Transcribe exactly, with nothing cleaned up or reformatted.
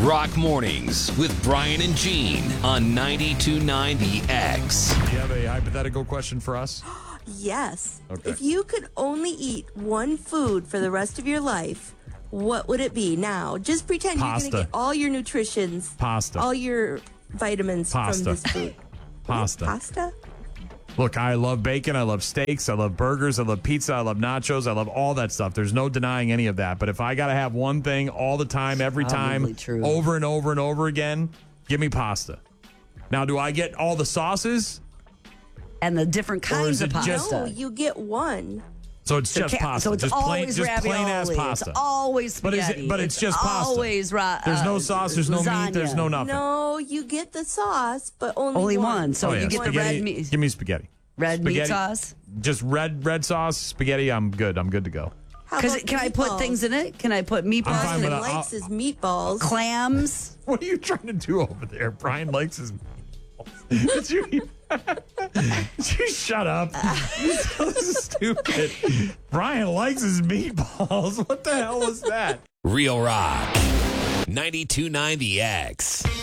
Rock Mornings with Brian and Gene on ninety-two point nine The X. Do you have a hypothetical question for us? Yes. Okay. If you could only eat one food for the rest of your life, what would it be? Now, just pretend Pasta. you're going to get all your nutritions, Pasta. all your vitamins Pasta. from this food. Pasta. Pasta? Look, I love bacon. I love steaks. I love burgers. I love pizza. I love nachos. I love all that stuff. There's no denying any of that. But if I got to have one thing all the time, every Probably time, true. over and over and over again, give me pasta. Now, do I get all the sauces? And the different Or is kinds of it pasta. just- No, you get one. So it's So just ca- pasta. So it's just plain, always just ravioli. plain ass pasta. It's always But is spaghetti. it- but it's just pasta. Always ra- There's no uh, sauce. There's no meat. There's lasagna. no nothing. No, you get the sauce, but only, Only one. So Oh, you yeah, get spaghetti. the red meat. Give me spaghetti. Red meat Spaghetti. sauce. Just red red sauce, spaghetti. I'm good. I'm good to go. How Because about can I put meatballs? things in it? Can I put meatballs I'm fine in with it? that. Brian likes his meatballs. Clams. What are you trying to do over there? Brian likes his. Did you, did you shut up? You're so stupid. Brian likes his meatballs. What the hell is that? Real Rock. ninety-two point nine The X.